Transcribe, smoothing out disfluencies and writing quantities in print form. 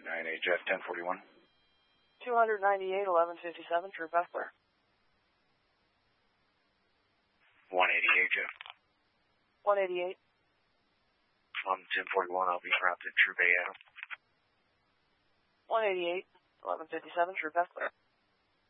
298 Jet 1041. 298, 1157, true path clear. 188 Jet. 188. 1041, I'll be route to True Bay Adam. 188, 1157, true path clear.